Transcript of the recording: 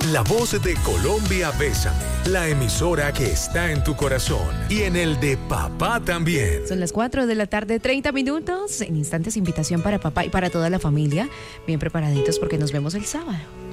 La voz de Colombia, Bésame. La emisora que está en tu corazón y en el de papá también. Son las 4:30 p.m. En instantes, invitación para papá y para toda la familia. Bien preparaditos porque nos vemos el sábado.